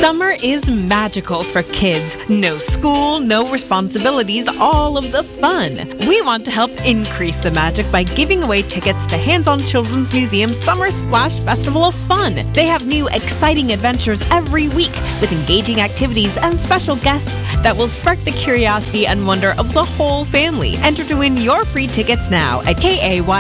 Summer is magical for kids. No school, no responsibilities, all of the fun. We want to help increase the magic by giving away tickets to Hands On Children's Museum's Summer Splash Festival of Fun. They have new, exciting adventures every week with engaging activities and special guests that will spark the curiosity and wonder of the whole family. Enter to win your free tickets now at KAY